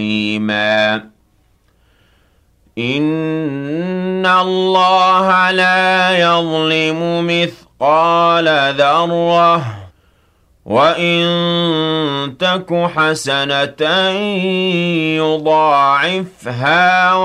حَلِيمًا إِنَّ اللَّهَ لَا يَظْلِمُ مِثْقَالَ ذَرَّةٍ وَإِن تَكُ حَسَنَةً يُضَاعِفْهَا